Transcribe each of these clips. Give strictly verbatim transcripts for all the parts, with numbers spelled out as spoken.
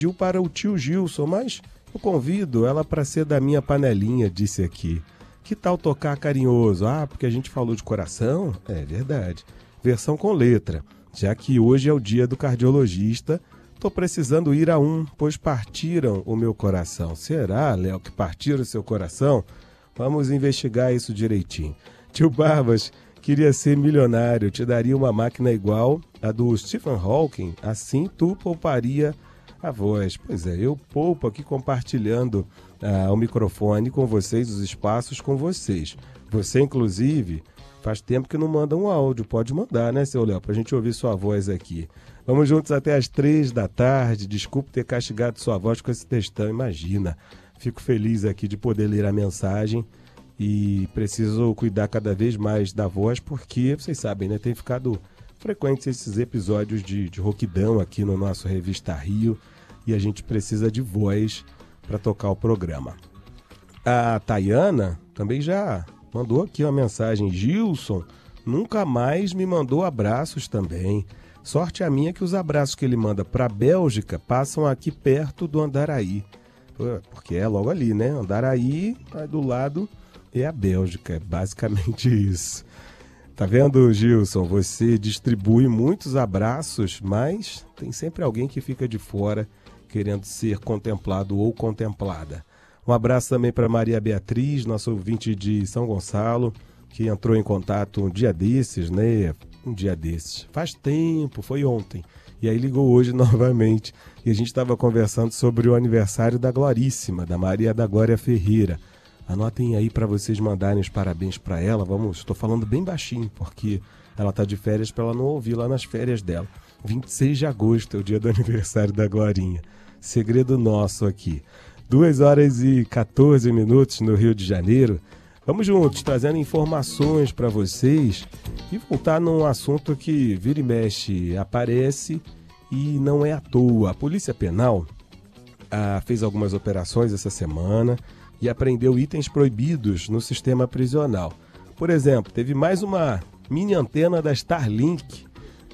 Pediu para o tio Gilson, mas eu convido ela para ser da minha panelinha, disse aqui. Que tal tocar carinhoso? Ah, porque a gente falou de coração? É verdade. Versão com letra. Já que hoje é o dia do cardiologista, tô precisando ir a um, pois partiram o meu coração. Será, Léo, que partiram o seu coração? Vamos investigar isso direitinho. Tio Barbas, queria ser milionário, te daria uma máquina igual a do Stephen Hawking, assim tu pouparia a voz. Pois é, eu poupo aqui compartilhando ah, o microfone com vocês, os espaços com vocês. Você, inclusive, faz tempo que não manda um áudio, pode mandar, né, seu Léo, pra gente ouvir sua voz aqui. Vamos juntos até às três da tarde, desculpe ter castigado sua voz com esse textão, imagina. Fico feliz aqui de poder ler a mensagem e preciso cuidar cada vez mais da voz, porque, vocês sabem, né, tem ficado frequentes esses episódios de, de rouquidão aqui no nosso Revista Rio e a gente precisa de voz para tocar o programa. A Tayana também já mandou aqui uma mensagem. Gilson nunca mais me mandou abraços também. Sorte a minha que os abraços que ele manda para a Bélgica passam aqui perto do Andaraí. Porque é logo ali, né? Andaraí, aí do lado é a Bélgica. É basicamente isso. Tá vendo, Gilson? Você distribui muitos abraços, mas tem sempre alguém que fica de fora querendo ser contemplado ou contemplada. Um abraço também para Maria Beatriz, nossa ouvinte de São Gonçalo, que entrou em contato um dia desses, né? Um dia desses. Faz tempo, foi ontem. E aí ligou hoje novamente. E a gente estava conversando sobre o aniversário da Gloríssima, da Maria da Glória Ferreira. Anotem aí para vocês mandarem os parabéns para ela. Vamos, estou falando bem baixinho, porque ela está de férias para ela não ouvir lá nas férias dela. vinte e seis de agosto é o dia do aniversário da Glorinha. Segredo nosso aqui. duas horas e quatorze minutos no Rio de Janeiro. Vamos juntos, trazendo informações para vocês e voltar num assunto que vira e mexe aparece e não é à toa. A Polícia Penal ah, fez algumas operações essa semana e apreendeu itens proibidos no sistema prisional. Por exemplo, teve mais uma mini antena da Starlink.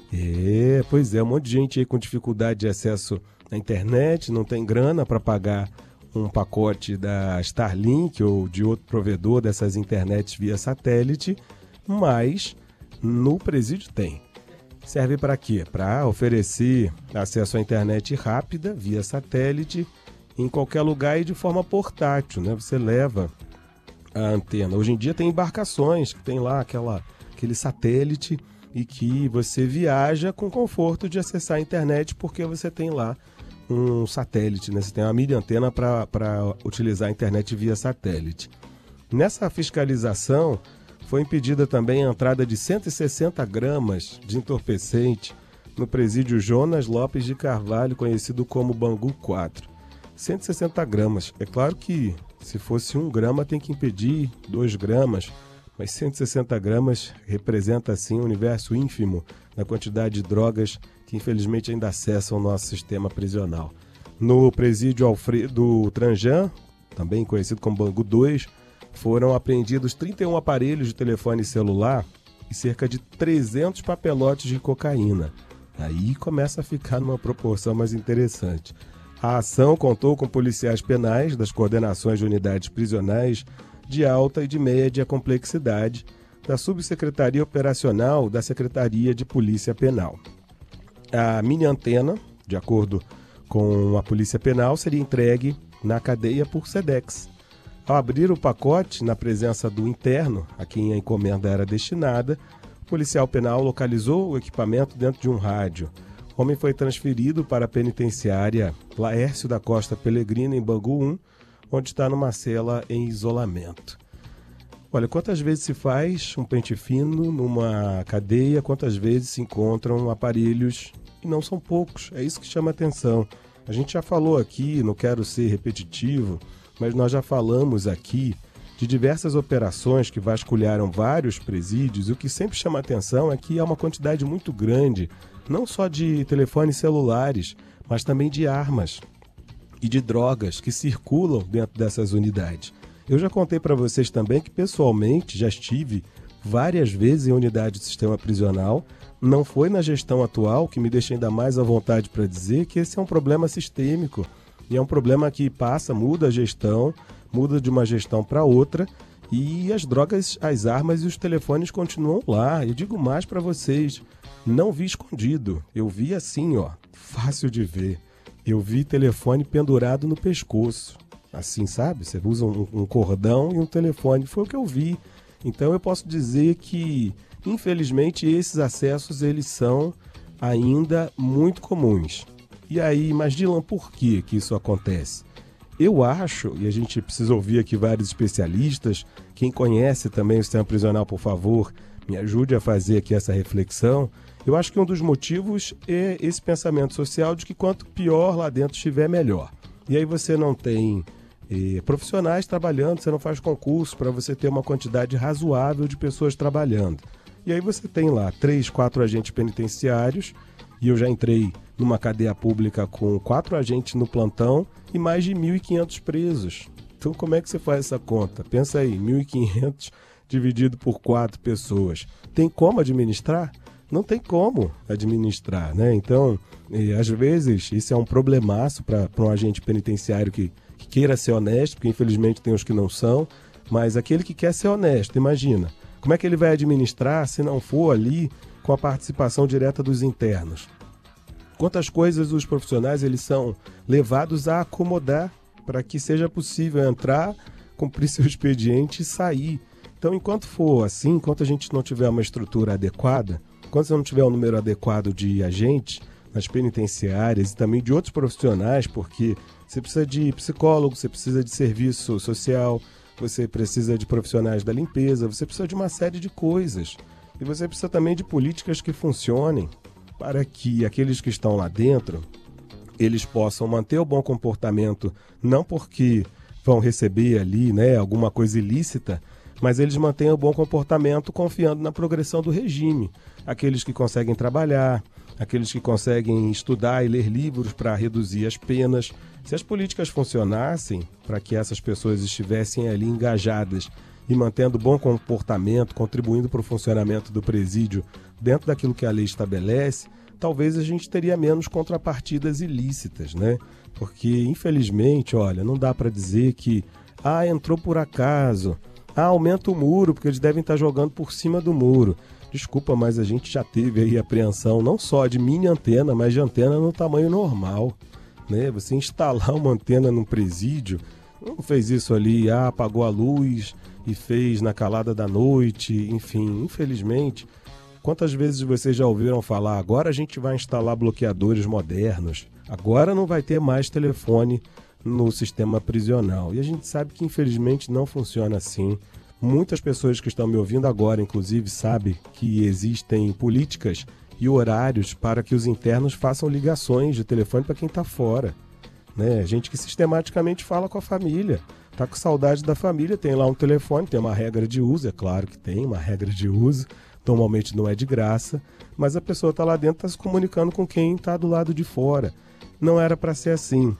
É, pois é, um monte de gente aí com dificuldade de acesso à internet, não tem grana para pagar um pacote da Starlink ou de outro provedor dessas internets via satélite, mas no presídio tem. Serve para quê? Para oferecer acesso à internet rápida via satélite em qualquer lugar e de forma portátil, né? Você leva a antena. Hoje em dia tem embarcações que tem lá aquela, aquele satélite e que você viaja com conforto de acessar a internet porque você tem lá um satélite, né? Você tem uma mini antena para utilizar a internet via satélite. Nessa fiscalização foi impedida também a entrada de cento e sessenta gramas de entorpecente no presídio Jonas Lopes de Carvalho, conhecido como Bangu quatro. cento e sessenta gramas. É claro que se fosse um grama tem que impedir dois gramas, mas cento e sessenta gramas representa assim um universo ínfimo na quantidade de drogas que infelizmente ainda acessam o nosso sistema prisional. No presídio Alfredo Tranjan, também conhecido como Bangu dois, foram apreendidos trinta e um aparelhos de telefone celular e cerca de trezentos papelotes de cocaína. Aí começa a ficar numa proporção mais interessante. A ação contou com policiais penais das coordenações de unidades prisionais de alta e de média complexidade da Subsecretaria Operacional da Secretaria de Polícia Penal. A mini antena, de acordo com a Polícia Penal, seria entregue na cadeia por SEDEX. Ao abrir o pacote, na presença do interno, a quem a encomenda era destinada, o policial penal localizou o equipamento dentro de um rádio. O homem foi transferido para a penitenciária Laércio da Costa Pellegrino, em Bangu um, onde está numa cela em isolamento. Olha, quantas vezes se faz um pente fino numa cadeia, quantas vezes se encontram aparelhos, e não são poucos, é isso que chama atenção. A gente já falou aqui, não quero ser repetitivo, mas nós já falamos aqui de diversas operações que vasculharam vários presídios, e o que sempre chama atenção é que há uma quantidade muito grande, não só de telefones celulares, mas também de armas e de drogas que circulam dentro dessas unidades. Eu já contei para vocês também que pessoalmente já estive várias vezes em unidade do sistema prisional não foi na gestão atual, que me deixa ainda mais à vontade para dizer que esse é um problema sistêmico. E é um problema que passa, muda a gestão, muda de uma gestão para outra, e as drogas, as armas e os telefones continuam lá. Eu digo mais para vocês, não vi escondido, eu vi assim, ó, fácil de ver. Eu vi telefone pendurado no pescoço, assim, sabe? Você usa um, um cordão e um telefone, foi o que eu vi. Então eu posso dizer que, infelizmente, esses acessos eles são ainda muito comuns. E aí, mas Dylan, por que que isso acontece? Eu acho, e a gente precisa ouvir aqui vários especialistas, quem conhece também o sistema prisional, por favor, me ajude a fazer aqui essa reflexão. Eu acho que um dos motivos é esse pensamento social de que quanto pior lá dentro estiver, melhor. E aí você não tem eh, profissionais trabalhando, você não faz concurso para você ter uma quantidade razoável de pessoas trabalhando. E aí você tem lá três, quatro agentes penitenciários, e eu já entrei numa cadeia pública com quatro agentes no plantão e mais de mil e quinhentos presos. Então como é que você faz essa conta? Pensa aí, mil e quinhentos dividido por quatro pessoas. Tem como administrar? Não tem como administrar, né? Então, eh, às vezes, isso é um problemaço para um agente penitenciário que, que queira ser honesto, porque infelizmente tem os que não são, mas aquele que quer ser honesto, imagina, como é que ele vai administrar se não for ali com a participação direta dos internos? Quantas coisas os profissionais eles são levados a acomodar para que seja possível entrar, cumprir seu expediente e sair. Então, enquanto for assim, enquanto a gente não tiver uma estrutura adequada, enquanto você não tiver um número adequado de agentes nas penitenciárias e também de outros profissionais, porque você precisa de psicólogo, você precisa de serviço social, você precisa de profissionais da limpeza, você precisa de uma série de coisas. E você precisa também de políticas que funcionem para que aqueles que estão lá dentro, eles possam manter o bom comportamento, não porque vão receber ali, né, alguma coisa ilícita, mas eles mantenham o bom comportamento confiando na progressão do regime. Aqueles que conseguem trabalhar, aqueles que conseguem estudar e ler livros para reduzir as penas. Se as políticas funcionassem para que essas pessoas estivessem ali engajadas e mantendo bom comportamento, contribuindo para o funcionamento do presídio dentro daquilo que a lei estabelece, talvez a gente teria menos contrapartidas ilícitas, né? Porque, infelizmente, olha, não dá para dizer que, ah, entrou por acaso, ah, aumenta o muro, porque eles devem estar jogando por cima do muro. Desculpa, mas a gente já teve aí apreensão não só de mini antena, mas de antena no tamanho normal, né? Você instalar uma antena num presídio, não fez isso ali, ah, apagou a luz e fez na calada da noite, enfim, infelizmente. Quantas vezes vocês já ouviram falar, agora a gente vai instalar bloqueadores modernos, agora não vai ter mais telefone no sistema prisional. E a gente sabe que infelizmente não funciona assim. Muitas pessoas que estão me ouvindo agora, inclusive, sabem que existem políticas e horários para que os internos façam ligações de telefone para quem está fora, né? Gente que sistematicamente fala com a família, tá com saudade da família, tem lá um telefone, tem uma regra de uso, é claro que tem uma regra de uso, normalmente não é de graça, mas a pessoa está lá dentro, está se comunicando com quem está do lado de fora. Não era para ser assim,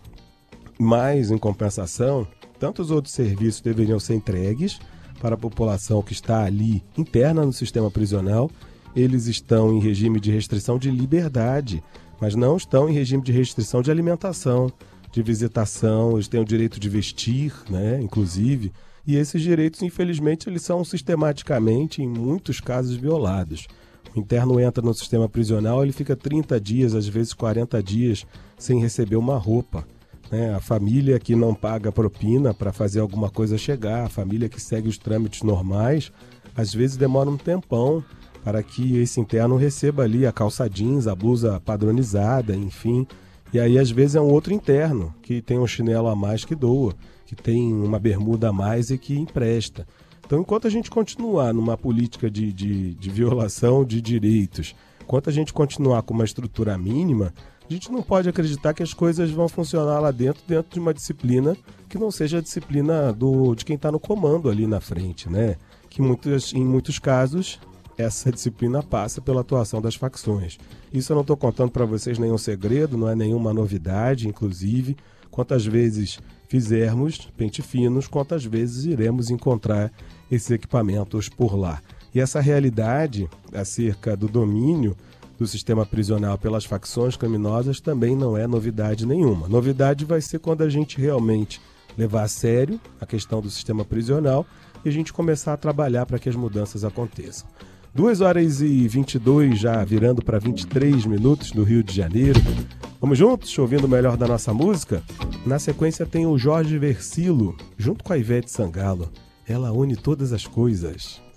mas em compensação, tantos outros serviços deveriam ser entregues para a população que está ali interna no sistema prisional. Eles estão em regime de restrição de liberdade, mas não estão em regime de restrição de alimentação, de visitação, eles têm o direito de vestir, né, inclusive, e esses direitos, infelizmente, eles são sistematicamente, em muitos casos, violados. O interno entra no sistema prisional, ele fica trinta dias, às vezes quarenta dias, sem receber uma roupa, né? A família que não paga propina para fazer alguma coisa chegar, a família que segue os trâmites normais, às vezes demora um tempão para que esse interno receba ali a calça jeans, a blusa padronizada, enfim. E aí, às vezes, é um outro interno que tem um chinelo a mais que doa, que tem uma bermuda a mais e que empresta. Então, enquanto a gente continuar numa política de, de, de violação de direitos, enquanto a gente continuar com uma estrutura mínima, a gente não pode acreditar que as coisas vão funcionar lá dentro, dentro de uma disciplina que não seja a disciplina do, de quem está no comando ali na frente, né? Que muitos, em muitos casos, essa disciplina passa pela atuação das facções. Isso eu não estou contando para vocês nenhum segredo, não é nenhuma novidade, inclusive. Quantas vezes fizermos pente finos, quantas vezes iremos encontrar esses equipamentos por lá. E essa realidade acerca do domínio do sistema prisional pelas facções criminosas também não é novidade nenhuma. Novidade vai ser quando a gente realmente levar a sério a questão do sistema prisional e a gente começar a trabalhar para que as mudanças aconteçam. duas horas e vinte e dois, já virando para vinte e três minutos no Rio de Janeiro. Vamos juntos, ouvindo o melhor da nossa música? Na sequência tem o Jorge Versilo, junto com a Ivete Sangalo. Ela une todas as coisas.